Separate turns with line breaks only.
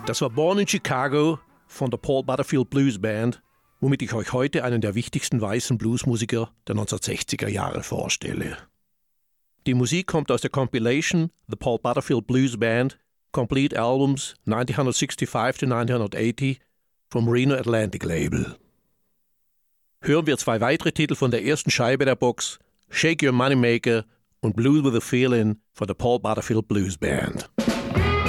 Das war Born in Chicago von der Paul Butterfield Blues Band, womit ich euch heute einen der wichtigsten weißen Bluesmusiker der 1960er Jahre vorstelle. Die Musik kommt aus der Compilation The Paul Butterfield Blues Band Complete Albums 1965 to 1980 vom Reno Atlantic Label. Hören wir zwei weitere Titel von der ersten Scheibe der Box, Shake Your Moneymaker und Blues with a Feeling von der Paul Butterfield Blues Band.